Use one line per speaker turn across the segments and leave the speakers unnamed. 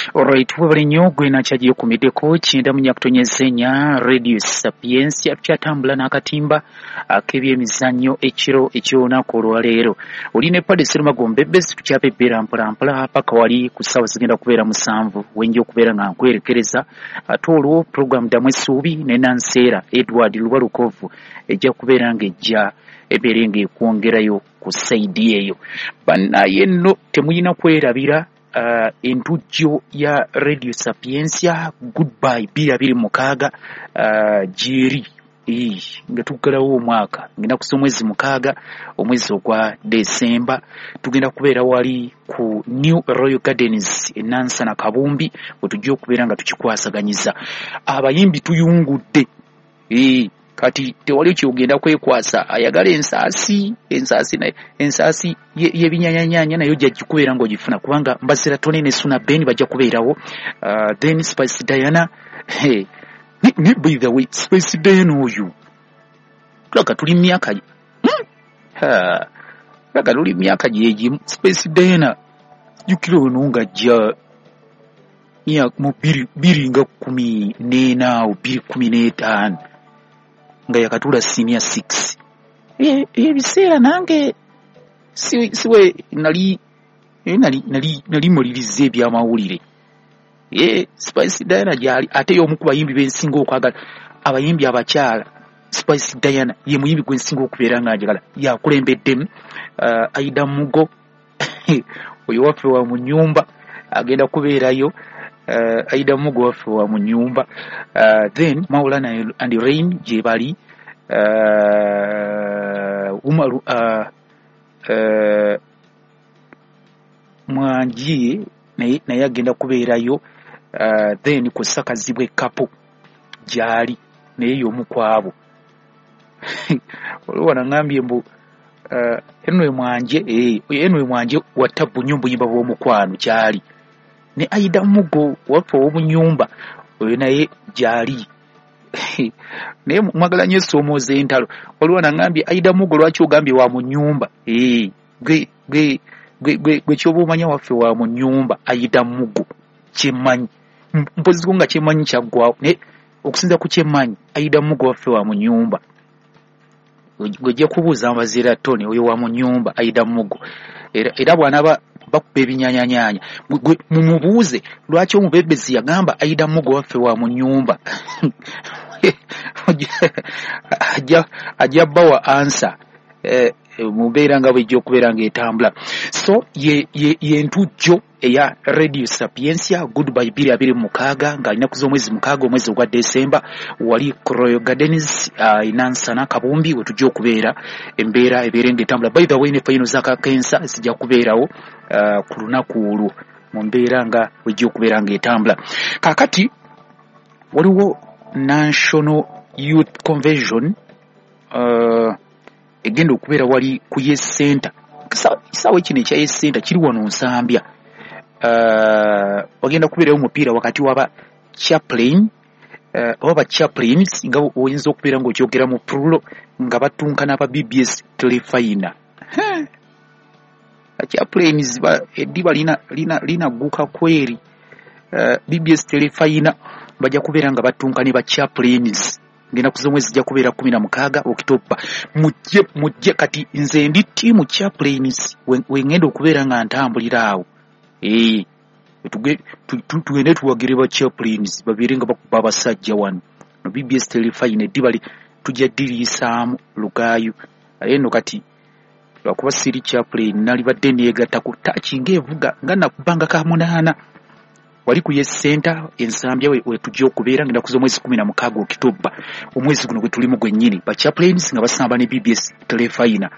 Alright, webale nnyo gwe nakyagiye kumiddeko kyenda mu nyakutonyezenya Radio Sapiensia kyatambula n'akatimba ak'ebyemizannyo ekiro eky'olunaku olwaleero. Oli ne Padre Sserumagombe Besi tukyabebbera mpolampola paka wali ku ssaawa zigenda kubeera 7 wenja okubeera nga nkwerekereza ate olwo program Damu Essuubi ne Nanseera Edward Lubalukovu ejja kubeera ng'ejja ebeere ng'ekwongerayo ku saidi eyo. Bannaye nno temuyina kwerabira entujjo ya Radio Sapiensia Goodbye 2026 jeri nga tuggalawo omwaka ngenda kusoma mwezi 6 omwezi ogwa Desemba tugenda kubeera wali ku New Royal Gardens Nansana Kabumbi wetujja okubeera nga tukikwasaganyiza abayimbi tuyungudde kati tewali kyogenda kwekwasa ayagala ensaasi yebinyanyanyanya nayo jajja kubeera ng'ogifuna kubanga Mbazira Tony ne Suna Ben bajja kubeerawo then Spice Diana ne by the way Spice Diana oyo tulaka tuli myaka tulaka tuli myaka gyegimu Spice Diana jukira ono nga jja mu 2014 nga yakatula senior 6 ebiseera nange siwe nali mulirize ebyamawulire Spice Diana gyali ate y'omu ku bayimbi bensinga okwagala abayimbi abakyala Spice Diana ye muyimbi gwensinga okubeera nga njagala yakulembeddemu Aida Mugo oyo waffe wa mu nnyumba agenda kubeerayo Aida Mugo waffe wa mu nnyumba then Maulana and Rain gye bali Umaru Mwanji naye agenda kubeerayo then ku sakazibwe kapo gyali naye y'omu kwabo olwo wanangambye mbu enwe mwanje wattabu nyumba yimba bw'omukwano gyali ne Aida Mugo waffe w'omunyumba oyo naye gyali naye mwagala nnyo essoomooza entalo waliwo nangambye Aida Mugo lwaki ogambye wa mu nnyumba gwe kyoba omanya waffe wa mu nnyumba Aida Mugo kyemmanyi mpoziko nga kyemmanyi kyaggwawo naye okusinza ku kyemmanyi Aida Mugo waffe wa mu nnyumba gwejja kubuuza Mbazira Tony oyo wa mu nnyumba Aida Mugo era bw'anaaba bakuba ebinyanyanyanya mumubuuze lwaki omubebezi yagamba Aida Mugo waffe wa mu nnyumba ajja bawa answer mubeera nga bwejja okubeera ng'etambula so ye ntujjo eya Radio Sapiensia Goodbye 2026 ng'alina kuza omwezi 6 omwezi ogwa Desemba wali ku Royal Gardens Nansana Kabumbi wetujja okubeera embeera ebeere ng'etambula by the way ne final z'akakensa zijja kubeerawo ku lunaku olwo mu mbeera nga wejja okubeera ng'etambula kaakati waliwo National Youth Convention egenda okubeera wali ku Yes Center kisaawe kino ekya Yes Center kiri wano Nsambya wagenda kubeerayo omupiira wakati waba chaplain oba chaplains nga oyinza okubeera ng'okyogera mu plural nga batunkana aba BBS telefina chaplains eddiba linaguka kweri BBS telefina bajja kubeera nga batunkane ba chaplains ngenda kuza omwezi jja kubeera 16 Oktoba mujje kati nze ndi tiimu chaplains wengenda okubeera nga ntambulira awo tugende tuwagire ba chaplains babeere nga bakuba abasajja wano no BBS telefine eddiba tujja ddirisaamu lugaayo eno kati lwakuba siri chaplain nalibadde neegatta ku tachi ng'evuga nga nakubanga ka 8 wali ku Yes Center Ensambya we tujja okubeera ngenda kuza omwezi 16 Oktoba omwezi guno gwe tulimu gwennyini ba chaplains nga basamba ne BBS telefina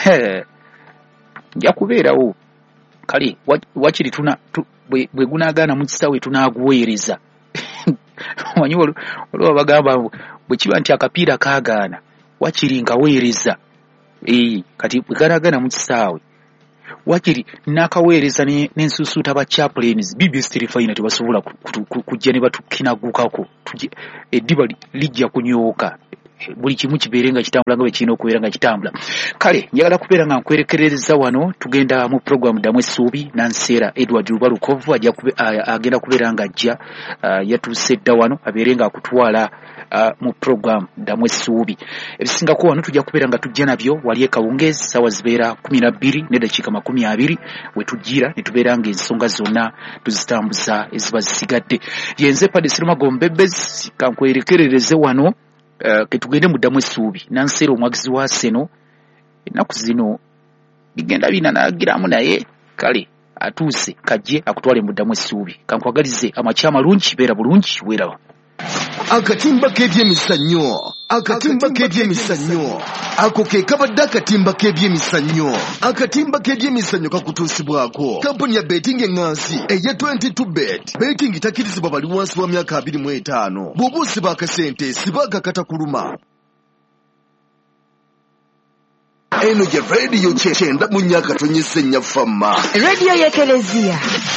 nja kubeerawo kale wakiri bwe gunaagaana mu kisaawe tunaaguweereza omanyi waliwo bagamba bwe kiba nti akapiira kaagaana wakiri ngaweereza kati bwe ganaagaana mu kisaawe wakiri nakaweereza n'ensusuuta ba chaplains BBS telefina tebasobola kujja ne batukinagukako eddiba lijja kunyooka buli kimu kibeere nga kitambula nga bwe kirina okubeera nga kitambula. Kale njagala kubeera nga nkwerekerereza wano tugenda mu programu Damu Essuubi. Nanseera Edward Lubalukovu agenda kubeera nga ajja yatuuse dda wano abeere nga akutwala mu programu Damu Essuubi. Ebisingako wano tujja kubeera nga tujja nabyo wali e Kawungeezi ssaawa zibeera 12 n'eddakiika 20 we tujjira ne tubeera nga ensonga zonna tuzitambuza eziba zisigadde. Yenze Paddy Sserumago Mbebezi kankwerekerereze wano ketugende mu Damu Essuubi. Nanseera omwagizi wa Seno ennaku zino bigenda binanagiramu naye kale atuuse kajje akutwale mu Damu Essuubi. Kankwagalize amakya malungi beera bulungi weerawa.
Akatimba k'ebyemizannyo ako ke kabadde akatimba k'ebyemizannyo. Akatimba k'ebyemizannyo kakutuusibwako kampuni ya betting engansi eya 22bet. Betting takkirizibwa bali wansi wa myaka 25. bw'oba osiba akasente siba akakata kuluma. Eno gye radio 9 mu nnyaka tonnyesa ennya famma.
Radio y'Ekelezia